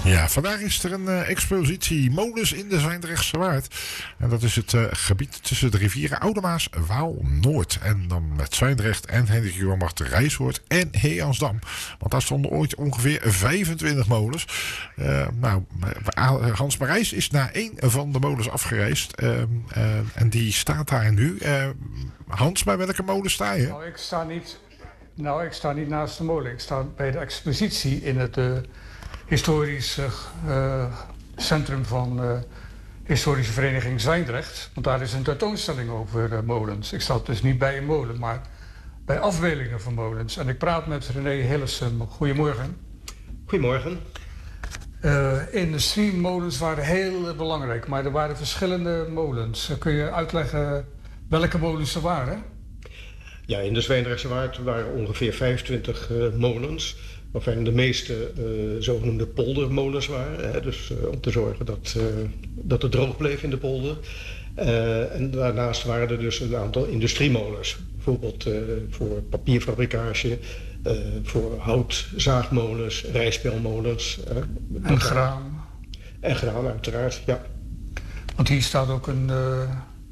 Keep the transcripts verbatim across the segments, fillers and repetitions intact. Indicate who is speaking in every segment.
Speaker 1: Ja, vandaag is er een uh, expositie molens in de Zwijndrechtse Waard. En dat is het uh, gebied tussen de rivieren Oudemaas, Waal, Noord. En dan met Zwijndrecht en Hendrik Johan Marten Rijsoord en Heejansdam. Want daar stonden ooit ongeveer vijfentwintig molens. Uh, nou, Hans Marijs is naar één van de molens afgereisd. Uh, uh, en die staat daar nu. Uh, Hans, bij welke molen sta je?
Speaker 2: Nou, ik sta niet, nou, ik sta niet naast de molen. Ik sta bij de expositie in het uh, historisch uh, centrum van uh, Historische Vereniging Zwijndrecht. Want daar is een tentoonstelling over uh, molens. Ik sta dus niet bij een molen, maar bij afbeeldingen van molens. En ik praat met René Hillessen. Goedemorgen.
Speaker 3: Goedemorgen.
Speaker 2: Uh, industriemolens waren heel belangrijk, maar er waren verschillende molens. Uh, kun je uitleggen welke molens er waren?
Speaker 3: Ja, in de Zwijndrechtse Waard waren ongeveer vijfentwintig uh, molens, waarvan de meeste uh, zogenoemde poldermolens waren. Hè, dus uh, om te zorgen dat, uh, dat het droog bleef in de polder. Uh, en daarnaast waren er dus een aantal industriemolens. Bijvoorbeeld uh, voor papierfabricage, uh, voor houtzaagmolens, rijstpelmolens. Uh,
Speaker 2: en graan.
Speaker 3: En graan uiteraard, ja.
Speaker 2: Want hier staat ook een... Uh...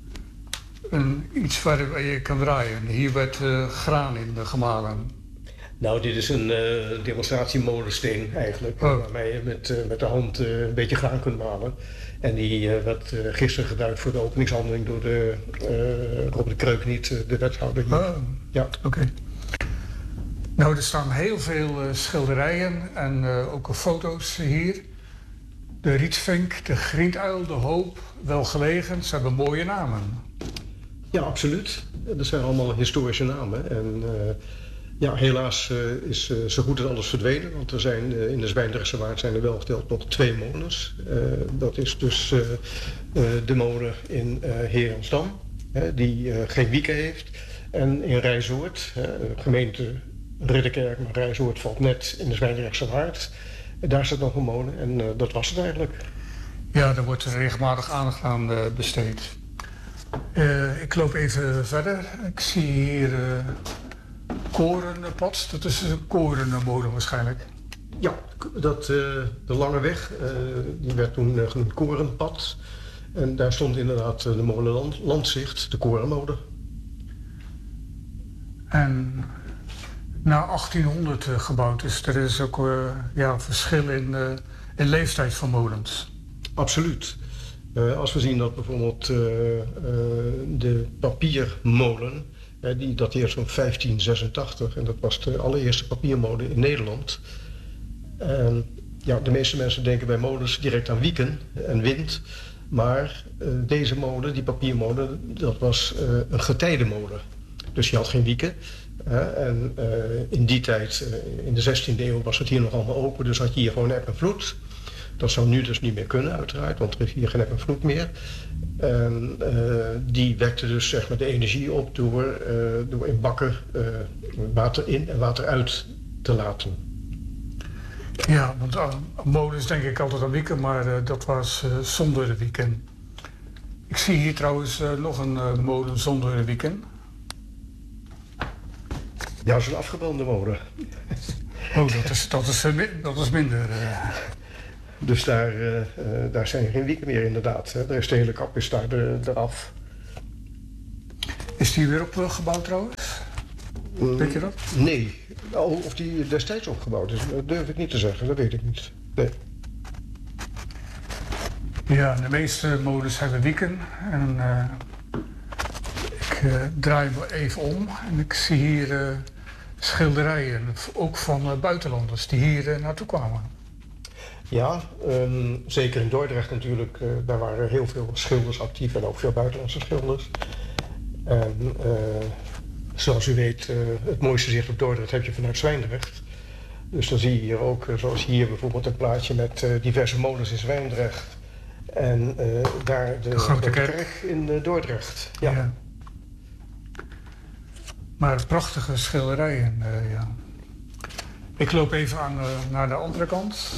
Speaker 2: Een, iets waar je kan draaien. Hier werd uh, graan in uh, gemalen.
Speaker 3: Nou, dit is een uh, demonstratiemolensteen eigenlijk.
Speaker 2: Oh.
Speaker 3: Waarmee je met, uh, met de hand uh, een beetje graan kunt malen. En die uh, werd uh, gisteren gebruikt voor de openingshandeling door de, uh, Rob de Kreuk niet, uh, de wethouder hier.
Speaker 2: Oh.
Speaker 3: Ja.
Speaker 2: Oké. Okay. Nou, er staan heel veel uh, schilderijen en uh, ook foto's hier. De Rietvink, de Grienuil, de Hoop, Welgelegen. Ze hebben mooie namen.
Speaker 3: Ja, absoluut. Dat zijn allemaal historische namen. En uh, ja, helaas uh, is uh, zo goed als alles verdwenen. Want er zijn uh, in de Zwijndrechtse Waard zijn er wel geteld nog twee molens. Uh, dat is dus uh, uh, de molen in uh, Heejansdam, uh, die uh, geen wieken heeft. En in Rijsoord, uh, gemeente Ridderkerk, maar Rijsoord valt net in de Zwijndrechtse Waard. Daar staat nog een molen en uh, dat was het eigenlijk.
Speaker 2: Ja, daar wordt regelmatig aandacht aan uh, besteed. Uh, ik loop even verder. Ik zie hier uh, korenpad. Dat is een korenmolen waarschijnlijk.
Speaker 3: Ja, dat, uh, de lange weg, uh, die werd toen uh, een korenpad. En daar stond inderdaad uh, de molen land, Landzicht, de korenmolen.
Speaker 2: En na achttienhonderd uh, gebouwd, dus er is ook uh, ja, verschil in, uh, in leeftijd van molens.
Speaker 3: Absoluut. Uh, als we zien dat bijvoorbeeld uh, uh, de papiermolen, uh, die dateert van vijftien zesentachtig en dat was de allereerste papiermolen in Nederland. Uh, ja, de meeste mensen denken bij molens direct aan wieken en wind, maar uh, deze molen, die papiermolen, dat was uh, een getijdenmolen. Dus je had geen wieken. Uh, en uh, in die tijd, uh, in de zestiende eeuw, was het hier nog allemaal open, dus had je hier gewoon eb en vloed. Dat zou nu dus niet meer kunnen, uiteraard, want er is hier geen eb en vloed meer. En uh, die wekte dus zeg maar, de energie op door, uh, door in bakken uh, water in en water uit te laten.
Speaker 2: Ja, want uh, molens denk ik altijd aan wieken, maar uh, dat was uh, zonder de wieken. Ik zie hier trouwens uh, nog een uh, molen zonder de wieken.
Speaker 3: Ja, dat is een afgebrande molen.
Speaker 2: Oh, dat is, dat is, uh, dat is minder... Uh...
Speaker 3: Dus daar, uh, uh, daar zijn geen wieken meer inderdaad. Hè. De rest de hele kap is daar de, eraf.
Speaker 2: Is die weer opgebouwd trouwens? Mm, weet je dat?
Speaker 3: Nee. Of die destijds opgebouwd is, dat durf ik niet te zeggen. Dat weet ik niet. Nee.
Speaker 2: Ja, de meeste molens hebben wieken. En uh, ik uh, draai me even om en ik zie hier uh, schilderijen. Ook van uh, buitenlanders die hier uh, naartoe kwamen.
Speaker 3: Ja, um, zeker in Dordrecht natuurlijk, uh, daar waren heel veel schilders actief en ook veel buitenlandse schilders. En uh, zoals u weet, uh, het mooiste zicht op Dordrecht heb je vanuit Zwijndrecht. Dus dan zie je hier ook, uh, zoals hier bijvoorbeeld een plaatje met uh, diverse molens in Zwijndrecht. En uh, daar de,
Speaker 2: de Grote
Speaker 3: kerk.
Speaker 2: kerk
Speaker 3: in uh, Dordrecht. Ja. Ja.
Speaker 2: Maar prachtige schilderijen, uh, ja. Ik loop even aan, uh, naar de andere kant.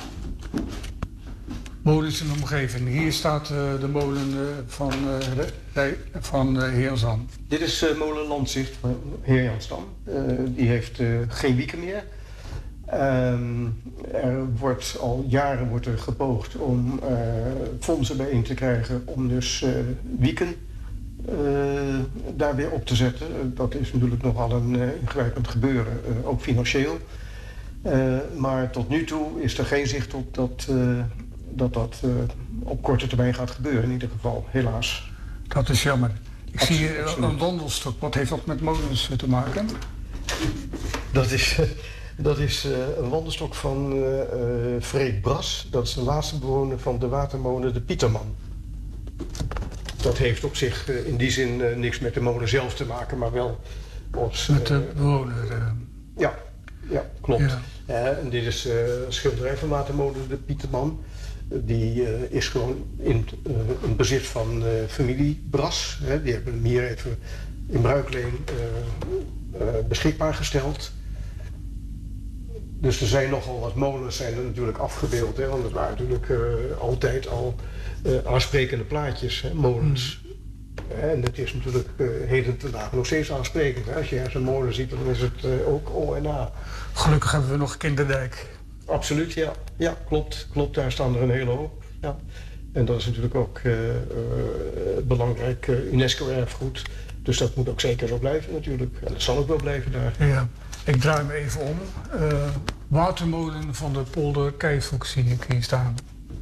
Speaker 2: Molens in de omgeving. Hier staat uh, de molen uh, van, uh, van uh, Heejansdam.
Speaker 3: Dit is uh, molen Landzicht van Heejansdam. Uh, die heeft uh, geen wieken meer. Um, er wordt al jaren wordt er gepoogd om uh, fondsen bijeen te krijgen om dus uh, wieken uh, daar weer op te zetten. Dat is natuurlijk nogal een uh, ingrijpend gebeuren, uh, ook financieel. Uh, maar tot nu toe is er geen zicht op dat uh, dat, dat uh, op korte termijn gaat gebeuren, in ieder geval, helaas.
Speaker 2: Dat is jammer. Ik
Speaker 3: Absoluut,
Speaker 2: zie hier
Speaker 3: absoluut.
Speaker 2: een wandelstok. Wat heeft dat met molens te maken?
Speaker 3: Dat is, dat is uh, een wandelstok van uh, uh, Freek Bras. Dat is de laatste bewoner van de watermolen de Pieterman. Dat heeft op zich uh, in die zin uh, niks met de molen zelf te maken, maar wel als...
Speaker 2: Met de
Speaker 3: uh,
Speaker 2: bewoner. Uh,
Speaker 3: ja, ja, klopt.
Speaker 2: Ja.
Speaker 3: Uh, en dit is uh, een schilderij van watermolen de Pieterman. Die uh, is gewoon in, uh, in bezit van uh, familie Bras. Hè. Die hebben hem hier even in bruikleen uh, uh, beschikbaar gesteld. Dus er zijn nogal wat molens zijn er natuurlijk afgebeeld. Hè, want het waren natuurlijk uh, altijd al uh, aansprekende plaatjes, hè, molens. Mm. En het is natuurlijk uh, heden ten dagen nog steeds aansprekend. Hè. Als je ergens een molen ziet, dan is het uh, ook O en A.
Speaker 2: Gelukkig hebben we nog Kinderdijk.
Speaker 3: Absoluut, ja. Ja, klopt. Klopt, daar staan er een hele hoop. Ja. En dat is natuurlijk ook uh, uh, belangrijk uh, UNESCO-erfgoed. Dus dat moet ook zeker zo blijven natuurlijk. En dat zal ook wel blijven daar.
Speaker 2: Ja, ik draai me even om. Uh, watermolen van de polder Keivoek zie ik hier staan.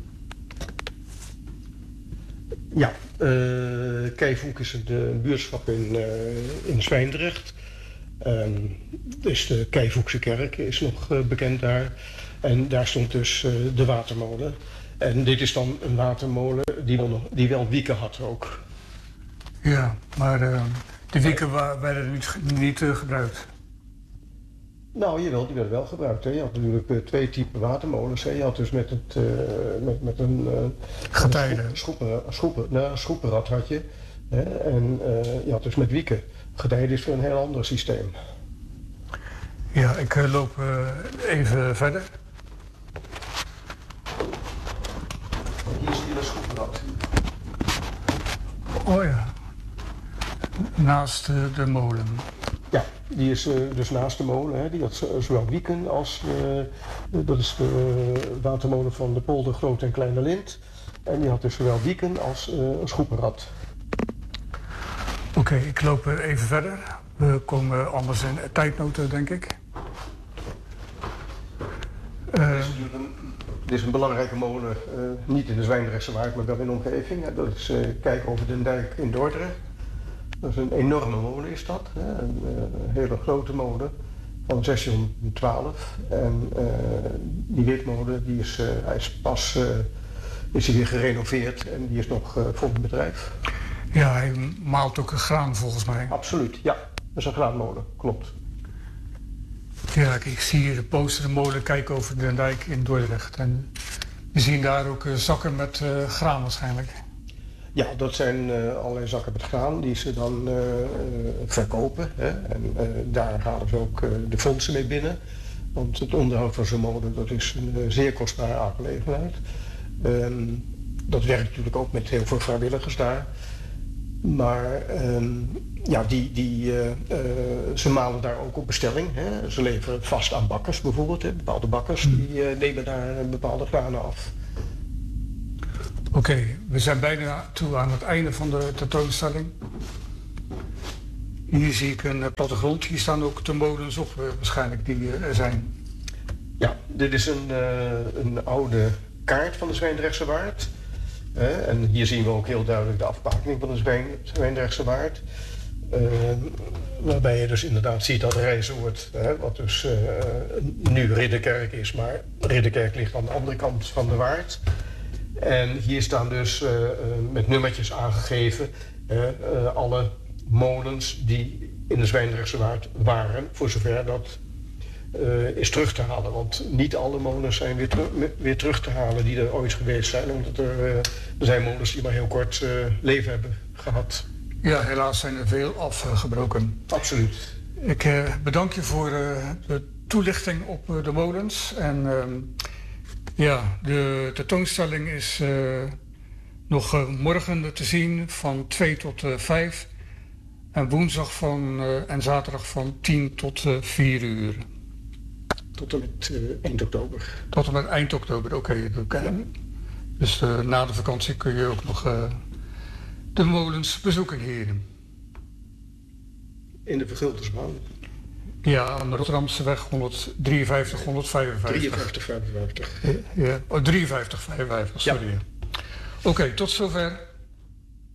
Speaker 3: Ja, uh, Keivoek is een uh, buurtschap in, uh, in Zwijndrecht. Um, dus de Keivoekse kerk is nog uh, bekend daar. En daar stond dus uh, de watermolen. En dit is dan een watermolen die wel, nog, die wel wieken had ook.
Speaker 2: Ja, maar uh, de wieken wa- werden niet, niet uh, gebruikt.
Speaker 3: Nou, jawel, die werden wel gebruikt. Hè. Je had natuurlijk uh, twee typen watermolens. Hè. Je had dus met, het, uh, met, met een... Uh,
Speaker 2: Getijden.
Speaker 3: Een schroepen, schroepen, nou, een schroepenrad had je. Hè. En uh, je had dus met wieken. Getijden is weer een heel ander systeem.
Speaker 2: Ja, ik uh, loop uh, even verder.
Speaker 3: Hier zie je een schroepenrad.
Speaker 2: Oh ja, naast uh, de molen.
Speaker 3: Ja, die is uh, dus naast de molen. Hè. Die had z- zowel wieken als... Uh, dat is de watermolen van de polder Groot en Kleine Lint. En die had dus zowel wieken als uh, een schroepenrad.
Speaker 2: Oké, okay, ik loop uh, even verder. We komen anders in tijdnoten, denk ik. Uh,
Speaker 3: Dit is natuurlijk een, dit is een belangrijke molen, uh, niet in de Zwijndrechtse Waard, maar wel in de omgeving. Hè. Dat is uh, Kijk over den Dijk in Dordrecht. Dat is een enorme molen is dat, hè. Een uh, hele grote molen van zestienhonderdtwaalf. En uh, die witmolen, die is, uh, hij is pas uh, is hij weer gerenoveerd en die is nog uh, vol in bedrijf.
Speaker 2: Ja, hij maalt ook een graan volgens mij.
Speaker 3: Absoluut, ja. Dat is een graanmolen, klopt.
Speaker 2: Ja, ik zie hier de poster, de molen Kijk over den Dijk in Dordrecht. En we zien daar ook uh, zakken met uh, graan waarschijnlijk.
Speaker 3: Ja, dat zijn uh, allerlei zakken met graan die ze dan uh, uh, verkopen. Hè? En uh, daar halen ze ook uh, de fondsen mee binnen. Want het onderhoud van zo'n molen, dat is een uh, zeer kostbare aangelegenheid. Um, dat werkt natuurlijk ook met heel veel vrijwilligers daar. Maar um, ja, die, die, uh, uh, ze malen daar ook op bestelling. Hè? Ze leveren vast aan bakkers bijvoorbeeld. Hè? Bepaalde bakkers die uh, nemen daar bepaalde granen af.
Speaker 2: Oké, okay, we zijn bijna toe aan het einde van de tentoonstelling. Hier zie ik een plattegrond. Hier staan ook de molens op uh, waarschijnlijk die uh, er zijn.
Speaker 3: Ja, dit is een, uh, een oude kaart van de Zwijndrechtse Waard. Uh, en hier zien we ook heel duidelijk de afbakening van de Zwijn, Zwijndrechtse Waard. Uh, waarbij je dus inderdaad ziet dat Rijsoord, uh, wat dus uh, nu Ridderkerk is, maar Ridderkerk ligt aan de andere kant van de Waard. En hier staan dus uh, uh, met nummertjes aangegeven uh, uh, alle molens die in de Zwijndrechtse Waard waren, voor zover dat uh, is terug te halen. Want niet alle molens zijn weer, teru- weer terug te halen die er ooit geweest zijn, omdat er, uh, er zijn molens die maar heel kort uh, leven hebben gehad.
Speaker 2: Ja, helaas zijn er veel afgebroken.
Speaker 3: Absoluut.
Speaker 2: Ik uh, bedank je voor uh, de toelichting op uh, de molens. En uh, ja, de tentoonstelling is uh, nog uh, morgen te zien van twee tot uh, vijf. En woensdag van, uh, en zaterdag van tien tot uh, vier uur.
Speaker 3: Tot tot en met uh, eind oktober.
Speaker 2: Tot en met eind oktober, oké. Okay, okay. Ja. Dus uh, na de vakantie kun je ook nog uh, de molens bezoeken, heren.
Speaker 3: In de Vergildersbaan?
Speaker 2: Ja, aan de Rotterdamseweg honderddrieënvijftig, honderdvijfenvijftig.
Speaker 3: drieënvijftig, vijfenvijftig.
Speaker 2: Ja, oh, drieënvijftig, vijfenvijftig, sorry. Ja. Oké, okay, tot zover.